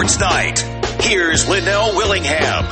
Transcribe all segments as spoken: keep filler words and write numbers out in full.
Sports Night. Here's Linnell Willingham.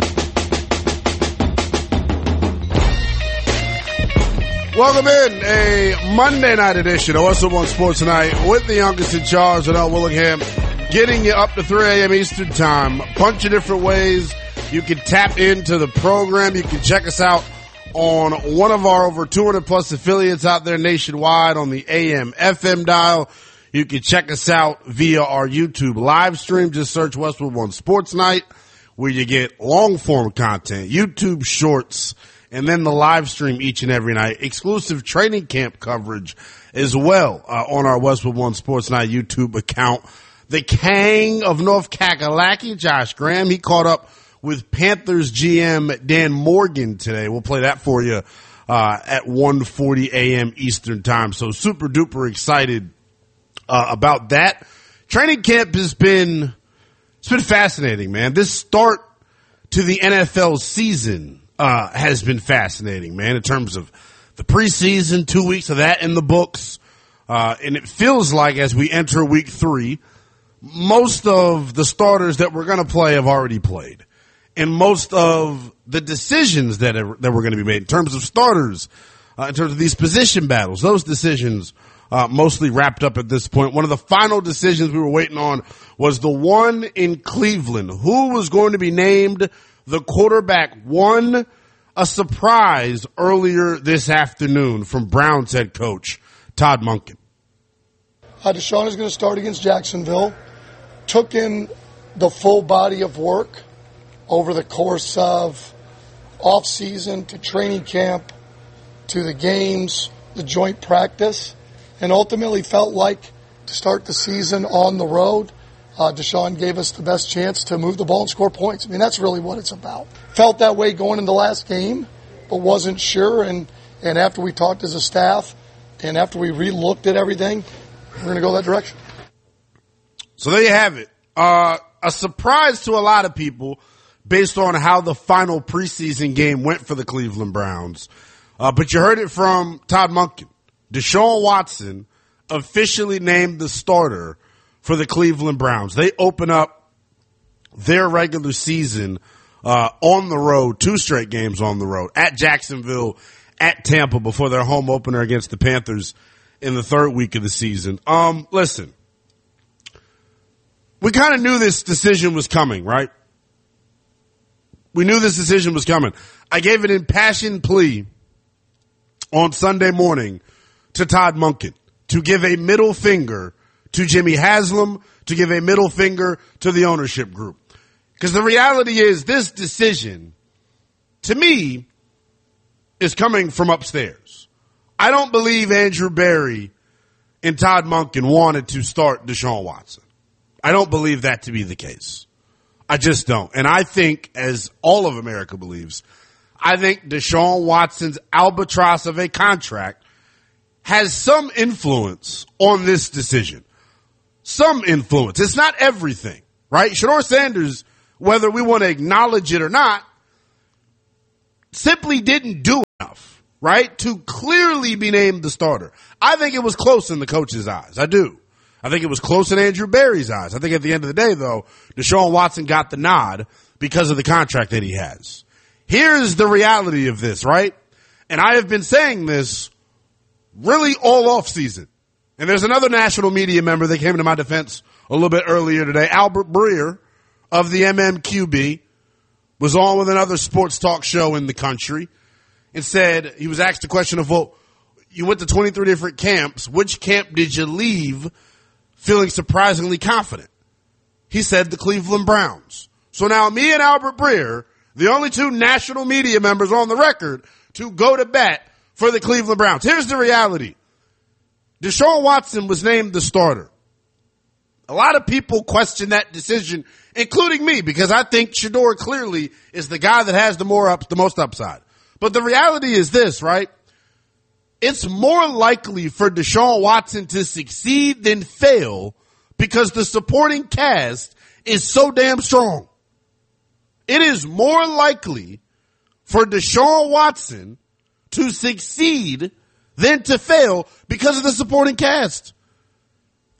Welcome in a Monday night edition of Westwood One Sports Night with the youngest in charge, Linnell Willingham, getting you up to three a.m. Eastern Time. A bunch of different ways you can tap into the program. You can check us out on one of our over two hundred plus affiliates out there nationwide on the A M F M dial. You can check us out via our YouTube live stream. Just search Westwood One Sports Night, where you get long form content, YouTube shorts, and then the live stream each and every night. Exclusive training camp coverage as well uh, on our Westwood One Sports Night YouTube account. The King of North Kakalaki, Josh Graham, he caught up with Panthers G M Dan Morgan today. We'll play that for you uh, at one forty a.m. Eastern Time. So super duper excited uh, about that. Training camp has been, it's been fascinating, man. This start to the N F L season uh, has been fascinating, man, in terms of the preseason, two weeks of that in the books. Uh, and it feels like as we enter week three, most of the starters that we're going to play have already played. And most of the decisions that are, that were going to be made in terms of starters, uh, in terms of these position battles, those decisions uh, mostly wrapped up at this point. One of the final decisions we were waiting on was the one in Cleveland. Who was going to be named the quarterback one? A surprise earlier this afternoon from Browns head coach Todd Monken. Uh, Deshaun is going to start against Jacksonville. Took in the full body of work over the course of off-season to training camp to the games, the joint practice, and ultimately felt like to start the season on the road, uh, Deshaun gave us the best chance to move the ball and score points. I mean, that's really what it's about. Felt that way going into the last game, but wasn't sure. And, and after we talked as a staff and after we re-looked at everything, we're going to go that direction. So there you have it. Uh, a surprise to a lot of people based on how the final preseason game went for the Cleveland Browns. Uh, but you heard it from Todd Monken. Deshaun Watson officially named the starter for the Cleveland Browns. They open up their regular season uh, on the road, two straight games on the road, at Jacksonville, at Tampa, before their home opener against the Panthers in the third week of the season. Um, listen, we kind of knew this decision was coming, right? We knew this decision was coming. I gave an impassioned plea on Sunday morning to Todd Monken to give a middle finger to Jimmy Haslam, to give a middle finger to the ownership group. Because the reality is this decision, to me, is coming from upstairs. I don't believe Andrew Berry and Todd Monken wanted to start Deshaun Watson. I don't believe that to be the case. I just don't. And I think, as all of America believes, I think Deshaun Watson's albatross of a contract has some influence on this decision. Some influence. It's not everything, right? Shedeur Sanders, whether we want to acknowledge it or not, simply didn't do enough, right, to clearly be named the starter. I think it was close in the coach's eyes. I do. I think it was close in Andrew Berry's eyes. I think at the end of the day, though, Deshaun Watson got the nod because of the contract that he has. Here's the reality of this, right? And I have been saying this really all off season. And there's another national media member that came to my defense a little bit earlier today. Albert Breer of the M M Q B was on with another sports talk show in the country and said, he was asked the question of, well, you went to twenty-three different camps. Which camp did you leave feeling surprisingly confident? He said the Cleveland Browns. So now me and Albert Breer, the only two national media members on the record to go to bat for the Cleveland Browns. Here's the reality. Deshaun Watson was named the starter. A lot of people question that decision, including me, because I think Shedeur clearly is the guy that has the more ups, the most upside. But the reality is this, right? It's more likely for Deshaun Watson to succeed than fail because the supporting cast is so damn strong. It is more likely for Deshaun Watson to succeed than to fail because of the supporting cast.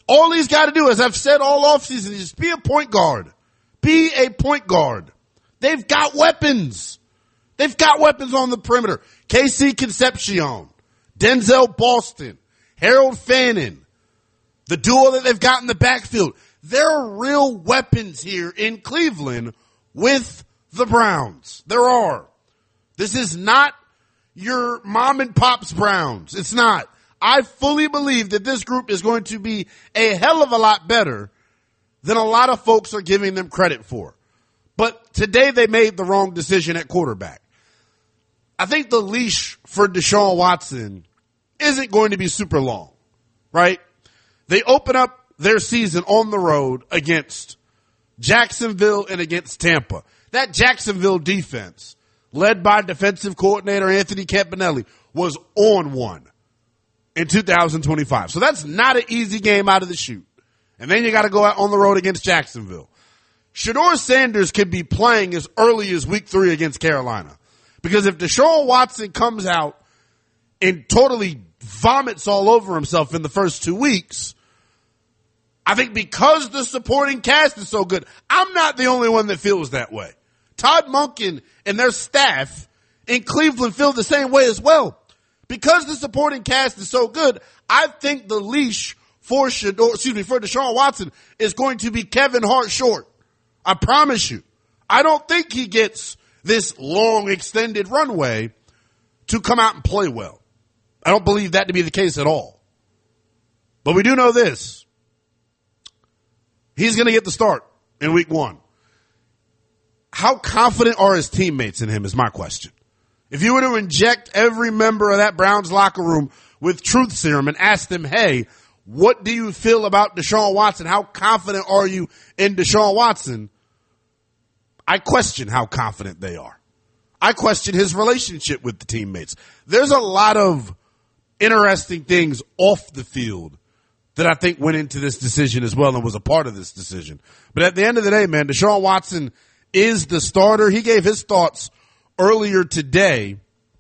All he's got to do, as I've said all offseason, is just be a point guard. Be a point guard. They've got weapons. They've got weapons on the perimeter. K C Concepcion, Denzel Boston, Harold Fannin, the duo that they've got in the backfield. There are real weapons here in Cleveland with the Browns. There are. This is not your mom and pop's Browns. It's not. I fully believe that this group is going to be a hell of a lot better than a lot of folks are giving them credit for. But today they made the wrong decision at quarterback. I think the leash for Deshaun Watson isn't going to be super long, right? They open up their season on the road against Jacksonville and against Tampa. That Jacksonville defense, led by defensive coordinator Anthony Campanelli, was on one in two thousand twenty-five. So that's not an easy game out of the chute. And then you got to go out on the road against Jacksonville. Shedeur Sanders could be playing as early as week three against Carolina. Because if Deshaun Watson comes out and totally vomits all over himself in the first two weeks, I think because the supporting cast is so good, I'm not the only one that feels that way. Todd Monken and their staff in Cleveland feel the same way as well. Because the supporting cast is so good, I think the leash for Shedeur, excuse me, for Deshaun Watson is going to be Kevin Hart short. I promise you. I don't think he gets this long extended runway to come out and play well. I don't believe that to be the case at all. But we do know this. He's going to get the start in week one. How confident are his teammates in him is my question. If you were to inject every member of that Browns locker room with truth serum and ask them, hey, what do you feel about Deshaun Watson? How confident are you in Deshaun Watson? I question how confident they are. I question his relationship with the teammates. There's a lot of interesting things off the field that I think went into this decision as well and was a part of this decision. But at the end of the day, man, Deshaun Watson is the starter. He gave his thoughts earlier today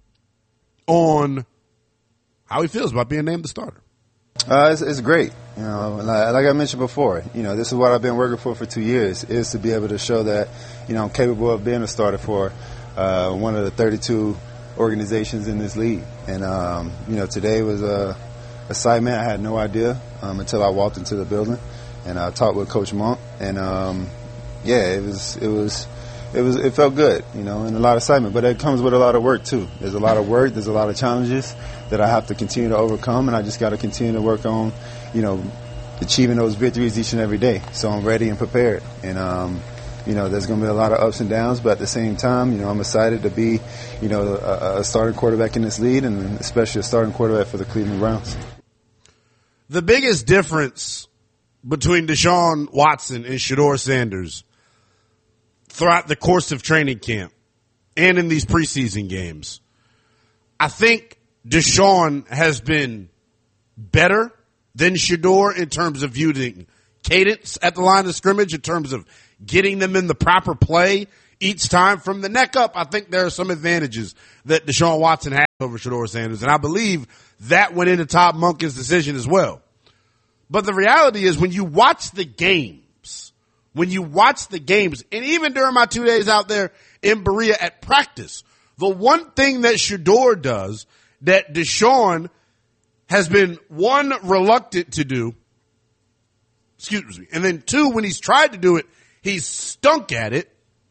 on how he feels about being named the starter. Uh, it's, it's great. You know, like, like I mentioned before, you know, this is what I've been working for for two years, is to be able to show that, you know, I'm capable of being a starter for uh, one of the thirty-two organizations in this league. And, um, you know, today was a assignment I had no idea um, until I walked into the building and I talked with Coach Monk. And, um, yeah, it was, it was, it was, it felt good, you know, and a lot of excitement. But it comes with a lot of work, too. There's a lot of work. There's a lot of challenges that I have to continue to overcome, and I just got to continue to work on, you know, achieving those victories each and every day. So I'm ready and prepared. And, um, you know, there's going to be a lot of ups and downs, but at the same time, you know, I'm excited to be, you know, a, a starting quarterback in this league, and especially a starting quarterback for the Cleveland Browns. The biggest difference between Deshaun Watson and Shedeur Sanders throughout the course of training camp and in these preseason games, I think Deshaun has been better than Shedeur in terms of using cadence at the line of scrimmage, in terms of getting them in the proper play each time from the neck up. I think there are some advantages that Deshaun Watson has over Shedeur Sanders, and I believe that went into Todd Monken's decision as well. But the reality is when you watch the games, when you watch the games, and even during my two days out there in Berea at practice, the one thing that Shedeur does that Deshaun has been, one, reluctant to do, excuse me, and then two, when he's tried to do it, he's stunk at it,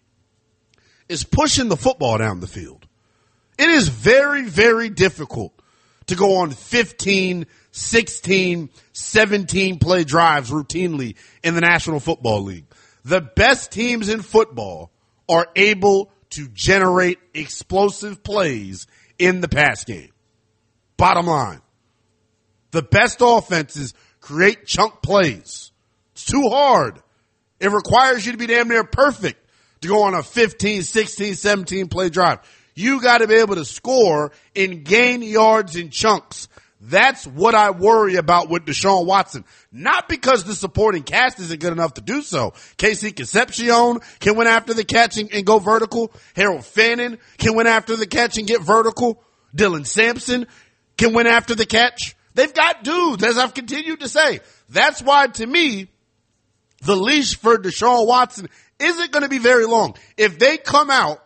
is pushing the football down the field. It is very, very difficult to go on fifteen, sixteen, seventeen play drives routinely in the National Football League. The best teams in football are able to generate explosive plays in the pass game. Bottom line. The best offenses create chunk plays. It's too hard. It requires you to be damn near perfect to go on a fifteen, sixteen, seventeen play drive. You got to be able to score and gain yards in chunks. That's what I worry about with Deshaun Watson. Not because the supporting cast isn't good enough to do so. K C Concepcion can win after the catch and, and go vertical. Harold Fannin can win after the catch and get vertical. Dylan Sampson can win after the catch. They've got dudes, as I've continued to say. That's why, to me, the leash for Deshaun Watson isn't going to be very long. If they come out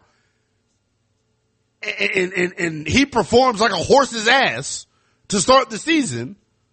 and, and, and he performs like a horse's ass to start the season,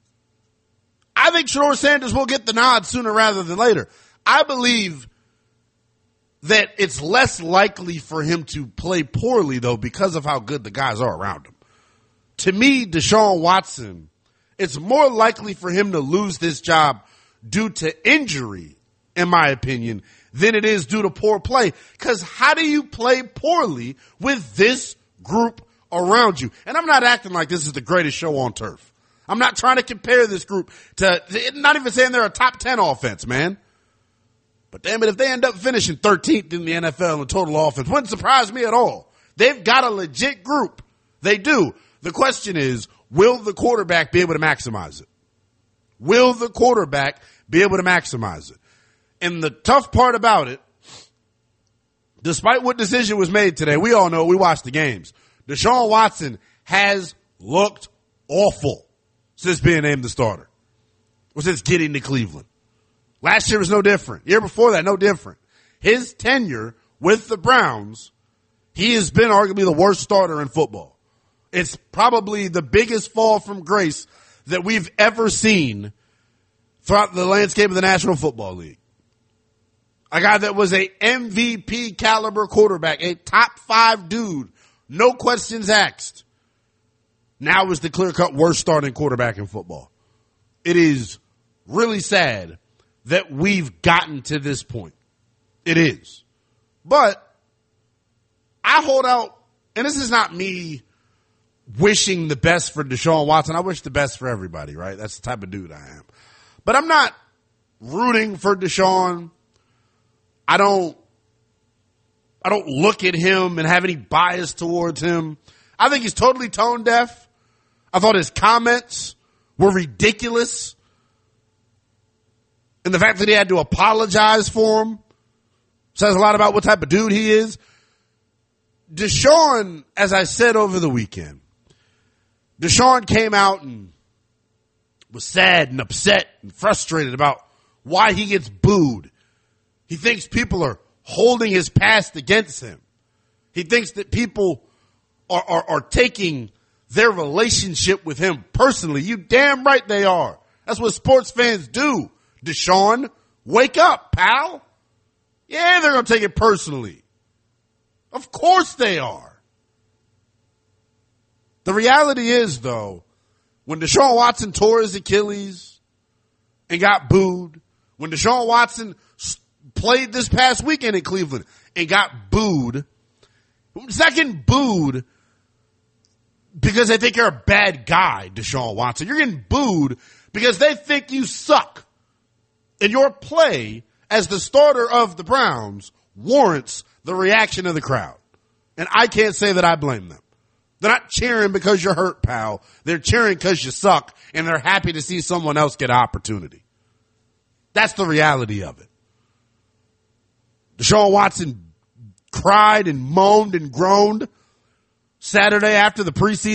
I think Shedeur Sanders will get the nod sooner rather than later. I believe that it's less likely for him to play poorly, though, because of how good the guys are around him. To me, Deshaun Watson, it's more likely for him to lose this job due to injury, in my opinion, than it is due to poor play. Because how do you play poorly with this group around you? And I'm not acting like this is the greatest show on turf. I'm not trying to compare this group to, not even saying they're a top ten offense, man. But damn it, if they end up finishing thirteenth in the N F L in total offense, wouldn't surprise me at all. They've got a legit group. They do. The question is, will the quarterback be able to maximize it? Will the quarterback be able to maximize it? And the tough part about it, despite what decision was made today, we all know, we watched the games. Deshaun Watson has looked awful since being named the starter, or since getting to Cleveland. Last year was no different. Year before that, no different. His tenure with the Browns, he has been arguably the worst starter in football. It's probably the biggest fall from grace that we've ever seen throughout the landscape of the National Football League. A guy that was a M V P caliber quarterback, a top five dude, no questions asked, now is the clear-cut worst starting quarterback in football. It is really sad that we've gotten to this point. It is. But I hold out, and this is not me wishing the best for Deshaun Watson. I wish the best for everybody, right? That's the type of dude I am. But I'm not rooting for Deshaun. I don't, I don't look at him and have any bias towards him. I think he's totally tone deaf. I thought his comments were ridiculous. And the fact that he had to apologize for him says a lot about what type of dude he is. Deshaun, as I said over the weekend, Deshaun came out and was sad and upset and frustrated about why he gets booed. He thinks people are holding his past against him. He thinks that people are, are, are taking their relationship with him personally. You damn right they are. That's what sports fans do. Deshaun, wake up, pal. Yeah, they're going to take it personally. Of course they are. The reality is, though, when Deshaun Watson tore his Achilles and got booed, when Deshaun Watson played this past weekend in Cleveland and got booed, it's not getting booed because they think you're a bad guy, Deshaun Watson. You're getting booed because they think you suck. And your play as the starter of the Browns warrants the reaction of the crowd. And I can't say that I blame them. They're not cheering because you're hurt, pal. They're cheering because you suck, and they're happy to see someone else get an opportunity. That's the reality of it. Deshaun Watson cried and moaned and groaned Saturday after the preseason